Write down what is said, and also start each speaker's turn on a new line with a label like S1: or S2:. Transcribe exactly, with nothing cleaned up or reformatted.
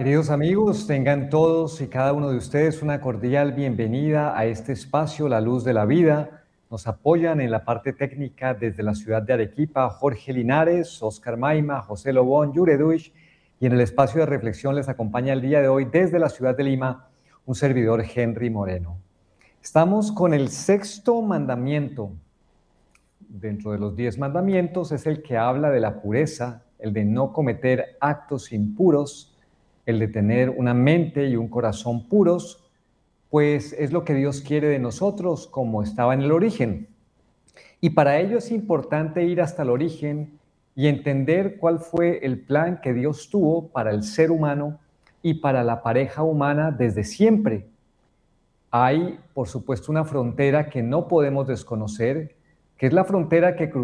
S1: Queridos amigos, tengan todos y cada uno de ustedes una cordial bienvenida a este espacio, La Luz de la Vida. Nos apoyan en la parte técnica desde la ciudad de Arequipa, Jorge Linares, Oscar Maima, José Lobón, Yureduich, y en el espacio de reflexión les acompaña el día de hoy desde la ciudad de Lima, un servidor Henry Moreno. Estamos con el sexto mandamiento. Dentro de los diez mandamientos es el que habla de la pureza, el de no cometer actos impuros, el de tener una mente y un corazón puros, pues es lo que Dios quiere de nosotros como estaba en el origen. Y para ello es importante ir hasta el origen y entender cuál fue el plan que Dios tuvo para el ser humano y para la pareja humana desde siempre. Hay, por supuesto, una frontera que no podemos desconocer, que es la frontera que cruzamos